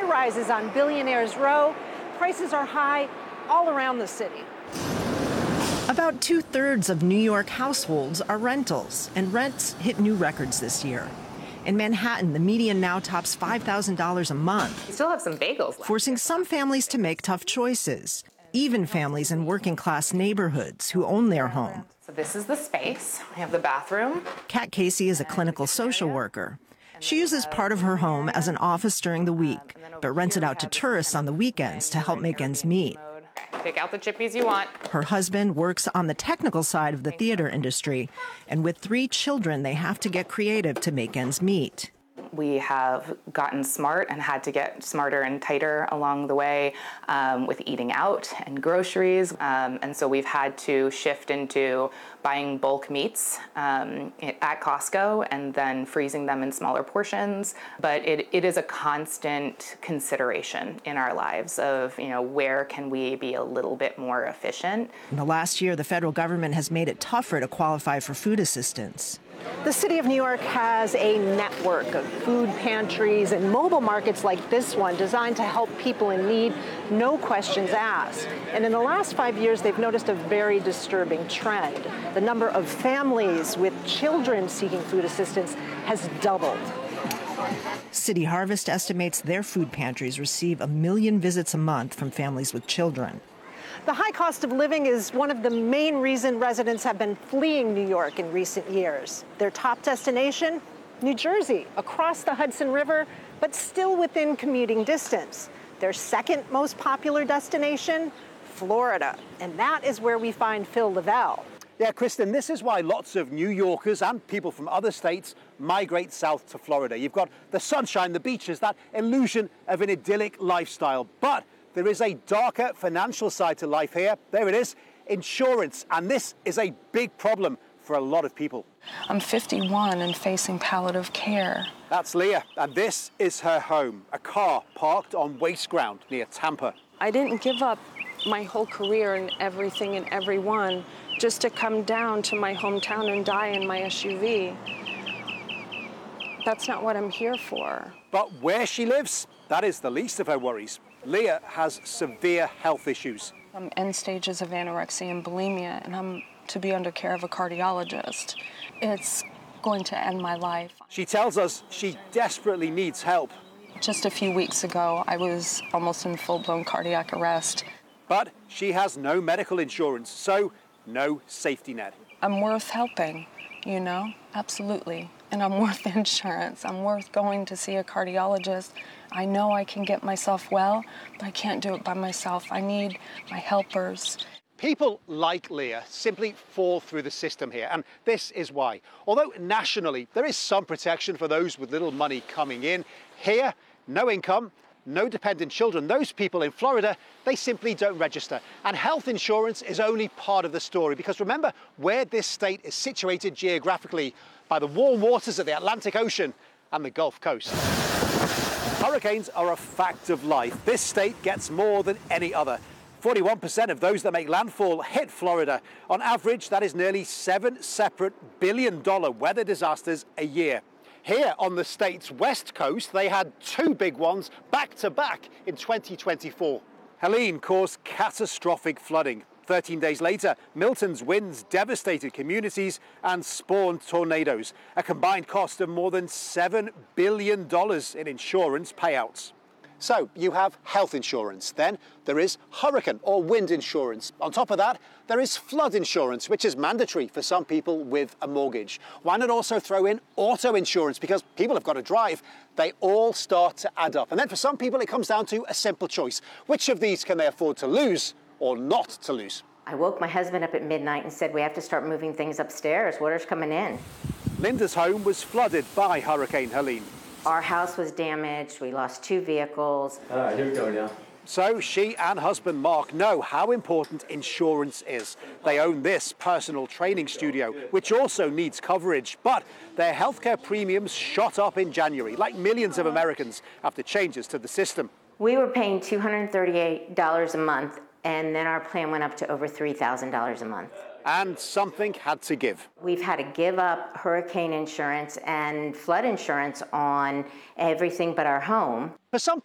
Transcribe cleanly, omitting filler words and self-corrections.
high-rises on Billionaires Row. Prices are high all around the city. About 2/3 of New York households are rentals, and rents hit new records this year. In Manhattan, the median now tops $5,000 a month. We still have some bagels left. Forcing some families to make tough choices, even families in working-class neighborhoods who own their home. So this is the space. We have the bathroom. Kat Casey is a clinical social worker. She uses part of her home as an office during the week, but rents it out to tourists on the weekends to help make ends meet. Pick out the chippies you want. Her husband works on the technical side of the theater industry, and with 3 children, they have to get creative to make ends meet. We have gotten smart and had to get smarter and tighter along the way with eating out and groceries. And so we've had to shift into buying bulk meats at Costco and then freezing them in smaller portions. But it is a constant consideration in our lives of, where can we be a little bit more efficient? In the last year, the federal government has made it tougher to qualify for food assistance. The city of New York has a network of food pantries and mobile markets like this one designed to help people in need, no questions asked. And in the last 5 years, they've noticed a very disturbing trend. The number of families with children seeking food assistance has doubled. City Harvest estimates their food pantries receive 1 million visits a month from families with children. The high cost of living is one of the main reasons residents have been fleeing New York in recent years. Their top destination, New Jersey, across the Hudson River, but still within commuting distance. Their second most popular destination, Florida. And that is where we find Phil Lavelle. Yeah, Kristen, this is why lots of New Yorkers and people from other states migrate south to Florida. You've got the sunshine, the beaches, that illusion of an idyllic lifestyle. But there is a darker financial side to life here. There it is, insurance. And this is a big problem for a lot of people. I'm 51 and facing palliative care. That's Leah, and this is her home, a car parked on waste ground near Tampa. I didn't give up my whole career and everything and everyone just to come down to my hometown and die in my SUV. That's not what I'm here for. But where she lives, that is the least of her worries. Leah has severe health issues. I'm end stages of anorexia and bulimia, and I'm to be under care of a cardiologist. It's going to end my life. She tells us she desperately needs help. Just a few weeks ago, I was almost in full-blown cardiac arrest. But she has no medical insurance, so no safety net. I'm worth helping, absolutely. And I'm worth insurance. I'm worth going to see a cardiologist. I know I can get myself well, but I can't do it by myself. I need my helpers. People like Leah simply fall through the system here, and this is why. Although nationally there is some protection for those with little money coming in, here, no income, no dependent children. Those people in Florida, they simply don't register. And health insurance is only part of the story, because remember where this state is situated geographically, by the warm waters of the Atlantic Ocean and the Gulf Coast. Hurricanes are a fact of life. This state gets more than any other. 41% of those that make landfall hit Florida. On average, that is nearly 7 separate billion-dollar weather disasters a year. Here on the state's west coast, they had 2 big ones back-to-back in 2024. Helene caused catastrophic flooding. 13 days later, Milton's winds devastated communities and spawned tornadoes, a combined cost of more than $7 billion in insurance payouts. So you have health insurance, then there is hurricane or wind insurance. On top of that, there is flood insurance, which is mandatory for some people with a mortgage. Why not also throw in auto insurance? Because people have got to drive. They all start to add up. And then for some people, it comes down to a simple choice. Which of these can they afford to lose or not to lose? I woke my husband up at midnight and said, we have to start moving things upstairs. Water's coming in. Linda's home was flooded by Hurricane Helene. Our house was damaged. We lost 2 vehicles. Here we go now. So she and husband Mark know how important insurance is. They own this personal training studio, which also needs coverage. But their healthcare premiums shot up in January, like millions of Americans, after changes to the system. We were paying $238 a month, and then our plan went up to over $3,000 a month. And something had to give. We've had to give up hurricane insurance and flood insurance on everything but our home. For some